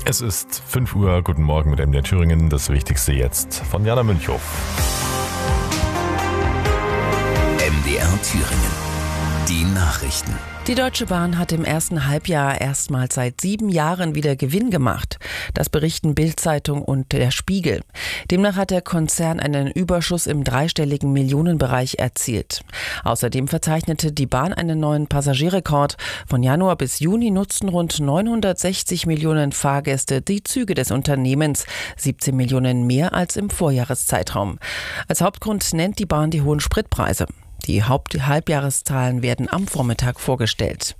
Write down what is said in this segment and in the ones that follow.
Es ist 5 Uhr, guten Morgen mit MDR Thüringen, das Wichtigste jetzt von Jana Münchow. MDR Thüringen, die Nachrichten. Die Deutsche Bahn hat im ersten Halbjahr erstmals seit 7 Jahren wieder Gewinn gemacht. Das berichten Bild-Zeitung und der Spiegel. Demnach hat der Konzern einen Überschuss im dreistelligen Millionenbereich erzielt. Außerdem verzeichnete die Bahn einen neuen Passagierrekord. Von Januar bis Juni nutzten rund 960 Millionen Fahrgäste die Züge des Unternehmens, 17 Millionen mehr als im Vorjahreszeitraum. Als Hauptgrund nennt die Bahn die hohen Spritpreise. Die Halbjahreszahlen werden am Vormittag vorgestellt.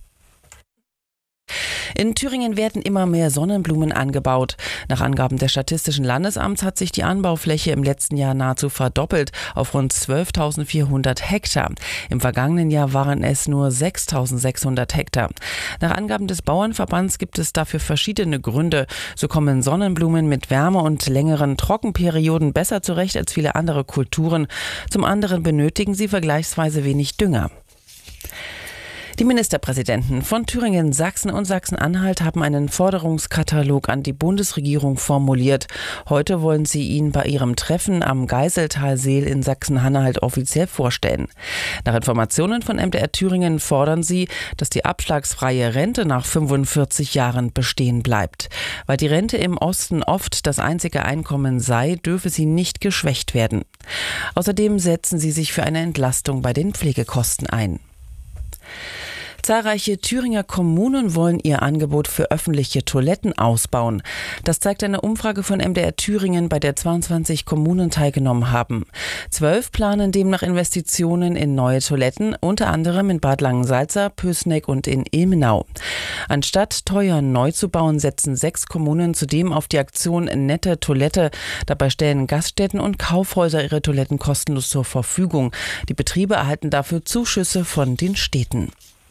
In Thüringen werden immer mehr Sonnenblumen angebaut. Nach Angaben des Statistischen Landesamts hat sich die Anbaufläche im letzten Jahr nahezu verdoppelt auf rund 12.400 Hektar. Im vergangenen Jahr waren es nur 6.600 Hektar. Nach Angaben des Bauernverbands gibt es dafür verschiedene Gründe. So kommen Sonnenblumen mit Wärme und längeren Trockenperioden besser zurecht als viele andere Kulturen. Zum anderen benötigen sie vergleichsweise wenig Dünger. Die Ministerpräsidenten von Thüringen, Sachsen und Sachsen-Anhalt haben einen Forderungskatalog an die Bundesregierung formuliert. Heute wollen sie ihn bei ihrem Treffen am Geiseltalsee in Sachsen-Anhalt offiziell vorstellen. Nach Informationen von MDR Thüringen fordern sie, dass die abschlagsfreie Rente nach 45 Jahren bestehen bleibt. Weil die Rente im Osten oft das einzige Einkommen sei, dürfe sie nicht geschwächt werden. Außerdem setzen sie sich für eine Entlastung bei den Pflegekosten ein. Zahlreiche Thüringer Kommunen wollen ihr Angebot für öffentliche Toiletten ausbauen. Das zeigt eine Umfrage von MDR Thüringen, bei der 22 Kommunen teilgenommen haben. 12 planen demnach Investitionen in neue Toiletten, unter anderem in Bad Langensalza, Pößneck und in Ilmenau. Anstatt teuer neu zu bauen, setzen 6 Kommunen zudem auf die Aktion Nette Toilette. Dabei stellen Gaststätten und Kaufhäuser ihre Toiletten kostenlos zur Verfügung. Die Betriebe erhalten dafür Zuschüsse von den Städten.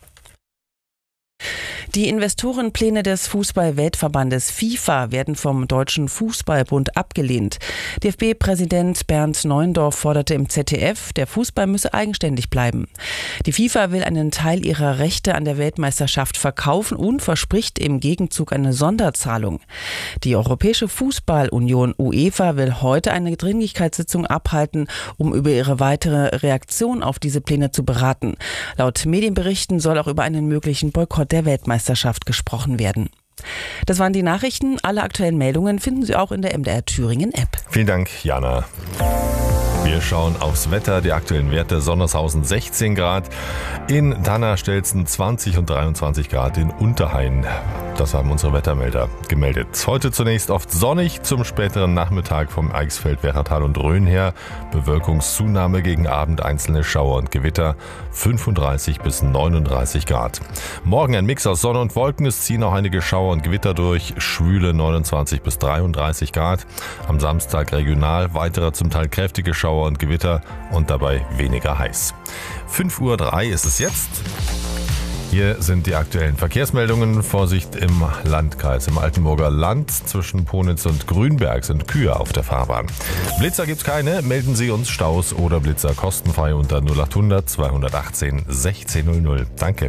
Die Investorenpläne des Fußball-Weltverbandes FIFA werden vom Deutschen Fußballbund abgelehnt. DFB-Präsident Bernd Neuendorf forderte im ZDF, der Fußball müsse eigenständig bleiben. Die FIFA will einen Teil ihrer Rechte an der Weltmeisterschaft verkaufen und verspricht im Gegenzug eine Sonderzahlung. Die Europäische Fußballunion UEFA will heute eine Dringlichkeitssitzung abhalten, um über ihre weitere Reaktion auf diese Pläne zu beraten. Laut Medienberichten soll auch über einen möglichen Boykott der Weltmeisterschaft gesprochen werden. Das waren die Nachrichten. Alle aktuellen Meldungen finden Sie auch in der MDR Thüringen App. Vielen Dank, Jana. Wir schauen aufs Wetter, die aktuellen Werte: Sonnershausen 16 Grad, in Danner-Stelzen 20 und 23 Grad in Unterhain. Das haben unsere Wettermelder gemeldet. Heute zunächst oft sonnig, zum späteren Nachmittag vom Eichsfeld, Werratal und Rhön her Bewölkungszunahme, gegen Abend einzelne Schauer und Gewitter, 35 bis 39 Grad. Morgen ein Mix aus Sonne und Wolken, es ziehen auch einige Schauer und Gewitter durch, schwüle 29 bis 33 Grad. Am Samstag regional weitere zum Teil kräftige Schauer und Gewitter und dabei weniger heiß. 5:03 Uhr ist es jetzt. Hier sind die aktuellen Verkehrsmeldungen. Vorsicht im Landkreis. Im Altenburger Land zwischen Ponitz und Grünberg sind Kühe auf der Fahrbahn. Blitzer gibt's keine. Melden Sie uns Staus oder Blitzer kostenfrei unter 0800 218 1600. Danke.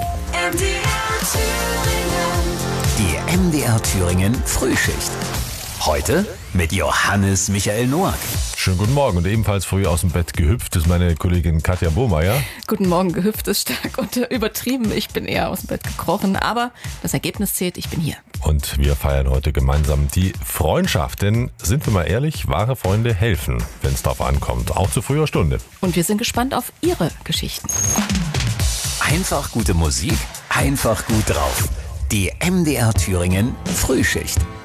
Die MDR Thüringen Frühschicht. Heute mit Johannes Michael Noack. Schönen guten Morgen, und ebenfalls früh aus dem Bett gehüpft ist meine Kollegin Katja Bohmeier. Guten Morgen, gehüpft ist stark und übertrieben. Ich bin eher aus dem Bett gekrochen, aber das Ergebnis zählt, ich bin hier. Und wir feiern heute gemeinsam die Freundschaft, denn sind wir mal ehrlich, wahre Freunde helfen, wenn es darauf ankommt, auch zu früher Stunde. Und wir sind gespannt auf Ihre Geschichten. Einfach gute Musik, einfach gut drauf. Die MDR Thüringen Frühschicht.